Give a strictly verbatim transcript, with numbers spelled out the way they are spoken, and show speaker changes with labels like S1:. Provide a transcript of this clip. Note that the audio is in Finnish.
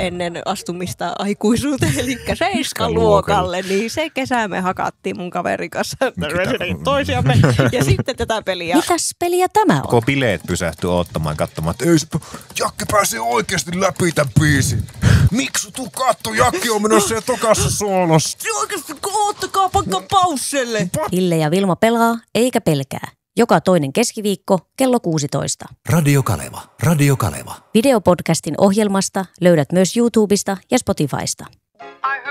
S1: ennen astumista aikuisuuteen, eli seiskaluokalle, niin se kesä me hakattiin mun kaverin kanssa toisiamme ja sitten tätä peliä.
S2: Mitäs peliä tämä on?
S3: Koko bileet pysähtyi oottamaan, katsomaan, että ei se, Jakke pääsee oikeasti läpi tämän biisin. Miksi tuu katto, Jakke on menossa ja tokassa soolossa.
S1: Se oikeasti, oottakaa pakka pausselle.
S2: Ville ja Vilma pelaa, eikä pelkää. Joka toinen keskiviikko kello kuusitoista.
S4: Radio Kaleva. Radio Kaleva.
S2: Videopodcastin ohjelmasta löydät myös YouTubesta ja Spotifysta.